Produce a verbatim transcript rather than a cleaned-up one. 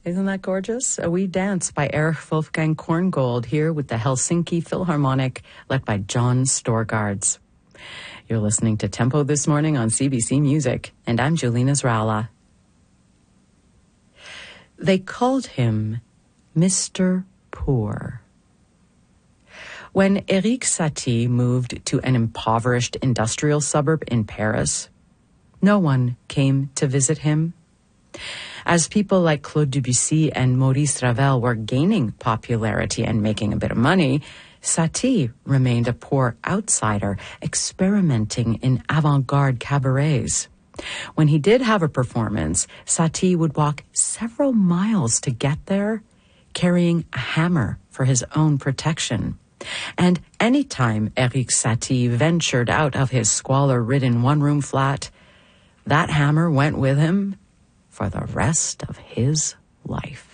Isn't that gorgeous? A Wee Dance by Erich Wolfgang Korngold here with the Helsinki Philharmonic led by John Storgards. You're listening to Tempo This Morning on C B C Music, and I'm Julina Zrala. They called him Mister Poor. When Éric Satie moved to an impoverished industrial suburb in Paris, no one came to visit him. As people like Claude Debussy and Maurice Ravel were gaining popularity and making a bit of money, Satie remained a poor outsider, experimenting in avant-garde cabarets. When he did have a performance, Satie would walk several miles to get there, carrying a hammer for his own protection. And any time Éric Satie ventured out of his squalor-ridden one-room flat, that hammer went with him for the rest of his life.